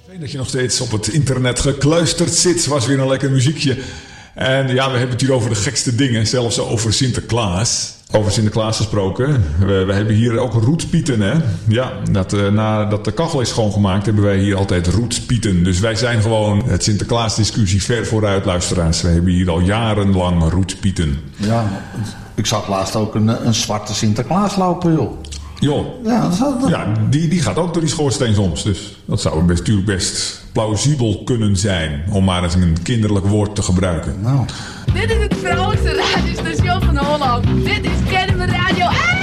Fijn dat je nog steeds op het internet gekluisterd zit. Was weer een lekker muziekje. En ja, we hebben het hier over de gekste dingen. Zelfs over Sinterklaas. Over Sinterklaas gesproken. We hebben hier ook roetpieten, hè. Ja, nadat de kachel is schoongemaakt hebben wij hier altijd roetpieten. Dus wij zijn gewoon het Sinterklaas-discussie ver vooruit, luisteraars. We hebben hier al jarenlang roetpieten. Ja, ik zag laatst ook een zwarte Sinterklaas lopen, joh. Joh, ja, die gaat ook door die schoorsteen soms. Dus dat zou natuurlijk best plausibel kunnen zijn. Om maar eens een kinderlijk woord te gebruiken. Nou. Dit is het vrolijkste radiostation van Holland. Dit is Kennemer Radio.